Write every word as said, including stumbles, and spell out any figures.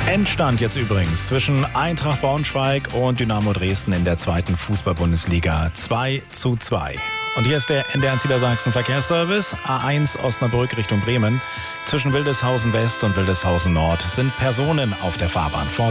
Endstand jetzt übrigens zwischen Eintracht Braunschweig und Dynamo Dresden in der zweiten Fußball-Bundesliga. zwei zu zwei. Und hier ist der N D R Niedersachsen Verkehrsservice. A eins Osnabrück Richtung Bremen. Zwischen Wildeshausen West und Wildeshausen Nord sind Personen auf der Fahrbahn.